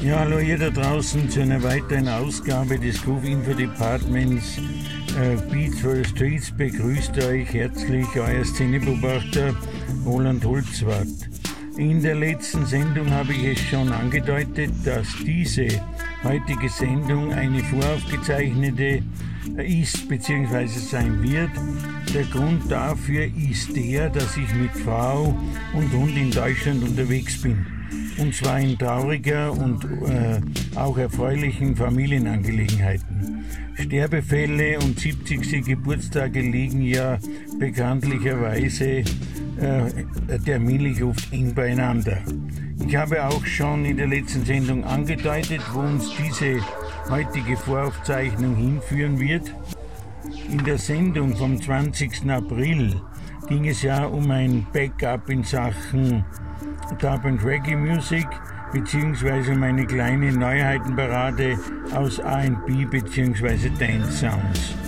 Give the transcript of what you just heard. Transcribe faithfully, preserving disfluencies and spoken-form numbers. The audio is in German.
Ja, hallo ihr da draußen zu einer weiteren Ausgabe des Groove Info Departments. Äh, Beats for the Streets begrüßt euch herzlich euer Szenebeobachter Roland Holzwart. In der letzten Sendung habe ich es schon angedeutet, dass diese heutige Sendung eine voraufgezeichnete ist bzw. sein wird. Der Grund dafür ist der, dass ich mit Frau und Hund in Deutschland unterwegs bin. Und zwar in trauriger und äh, auch erfreulichen Familienangelegenheiten. Sterbefälle und siebzigste Geburtstage liegen ja bekanntlicherweise äh, terminlich oft eng beieinander. Ich habe auch schon in der letzten Sendung angedeutet, wo uns diese heutige Voraufzeichnung hinführen wird. In der Sendung vom zwanzigsten April ging es ja um ein Backup in Sachen Dub and Reggae Music beziehungsweise um eine kleine Neuheitenparade aus R and B beziehungsweise Dance Sounds.